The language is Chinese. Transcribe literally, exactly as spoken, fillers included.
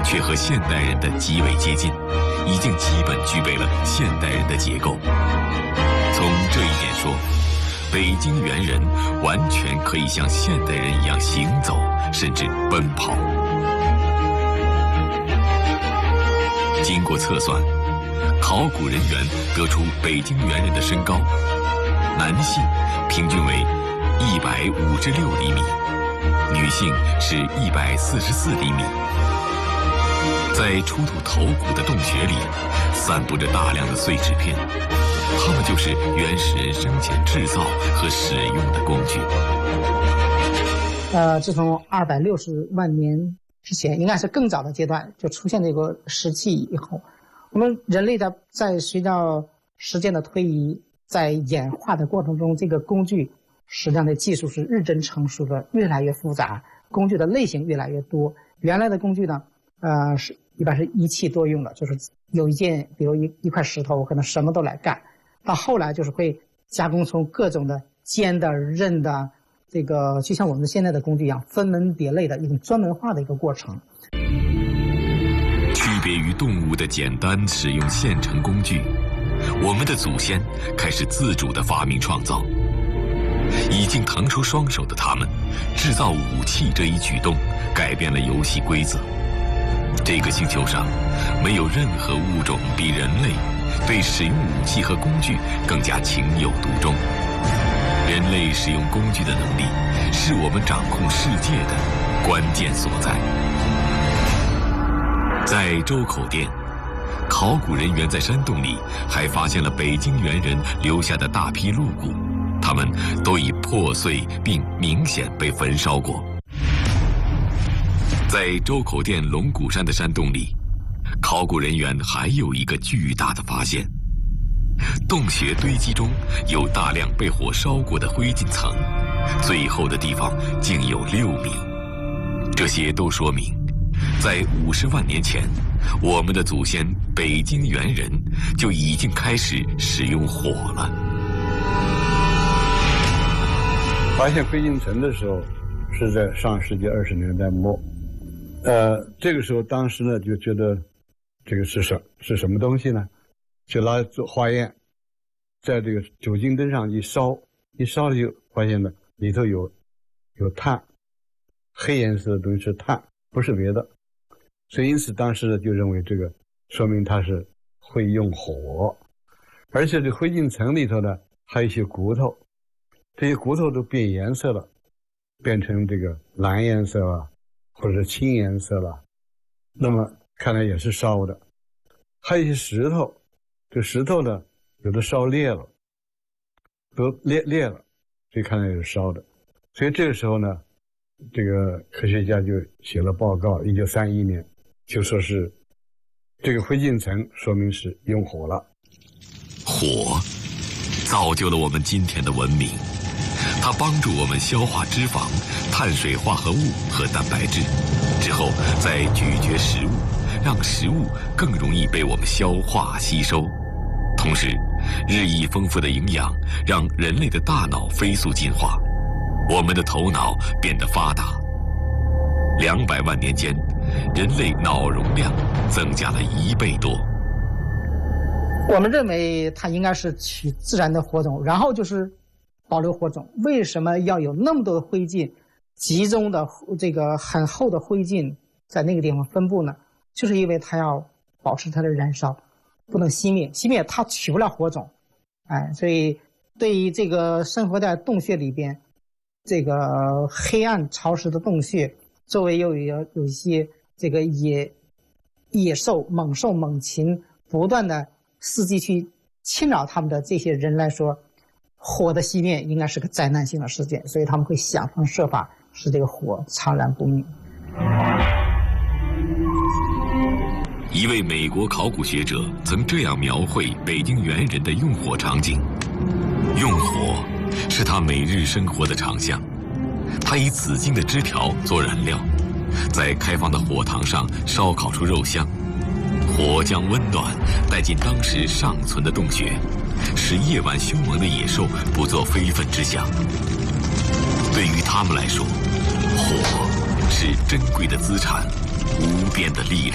却和现代人的极为接近，已经基本具备了现代人的结构。从这一点说，北京猿人完全可以像现代人一样行走，甚至奔跑。经过测算，考古人员得出北京猿人的身高，男性平均为一百五十六厘米，女性是一百四十四厘米。在出土头骨的洞穴里，散布着大量的碎纸片，它们就是原始人生前制造和使用的工具。 呃，自从二百六十万年之前，应该是更早的阶段就出现这个石器以后，我们人类的在随着时间的推移，在演化的过程中，这个工具实际上的技术是日臻成熟的，越来越复杂，工具的类型越来越多。原来的工具呢，呃，是一般是一器多用的，就是有一件，比如一一块石头，我可能什么都来干。到后来就是会加工出各种的尖的、刃的，这个就像我们现在的工具一样，分门别类的一种专门化的一个过程。 区别于动物的简单使用现成工具，我们的祖先开始自主的发明创造。已经腾出双手的他们，制造武器这一举动改变了游戏规则。这个星球上没有任何物种比人类对使用武器和工具更加情有独钟。人类使用工具的能力是我们掌控世界的关键所在。在周口店，考古人员在山洞里还发现了北京猿人留下的大批鹿骨，它们都已破碎并明显被焚烧过。在周口店龙骨山的山洞里，考古人员还有一个巨大的发现：洞穴堆积中有大量被火烧过的灰烬层，最厚的地方竟有六米。这些都说明，在五十万年前，我们的祖先北京猿人就已经开始使用火了。 发现灰烬层的时候，是在上世纪二十年代末。呃，这个时候，当时呢就觉得，这个是什是什么东西呢？就拿做化验，在这个酒精灯上一烧，一烧就发现了里头有有碳，黑颜色的东西是碳，不是别的。所以因此当时呢就认为这个说明它是会用火，而且这灰烬层里头呢还有一些骨头，这些骨头都变颜色了，变成这个蓝颜色了，或者是青颜色了，那么看来也是烧的。还有一些石头，这石头呢有的烧裂了，都裂裂了，所以看来也是烧的。所以这个时候呢，这个科学家就写了报告，一九三一年就说是这个灰烬层说明是用火了。 火造就了我们今天的文明，它帮助我们消化脂肪、碳水化合物和蛋白质，之后再咀嚼食物，让食物更容易被我们消化吸收。同时，日益丰富的营养让人类的大脑飞速进化，我们的头脑变得发达。两百万年间，人类脑容量增加了一倍多。 我们认为它应该是取自然的火种，然后就是保留火种。为什么要有那么多的灰烬，集中的这个很厚的灰烬在那个地方分布呢？就是因为它要保持它的燃烧，不能熄灭，熄灭它取不了火种。哎，所以对于这个生活在洞穴里边，这个黑暗潮湿的洞穴，周围又有有一些这个野野兽、猛兽、猛禽不断的伺机去侵扰他们的这些人来说，火的熄灭应该是个灾难性的事件，所以他们会想方设法使这个火苍然不灭。 一位美国考古学者曾这样描绘北京猿人的用火场景：用火是他每日生活的长项，他以紫荆的枝条做燃料，在开放的火塘上烧烤出肉香，火将温暖带进当时尚存的洞穴，使夜晚凶猛的野兽不做非分之想。对于他们来说，火是珍贵的资产，无边的力量。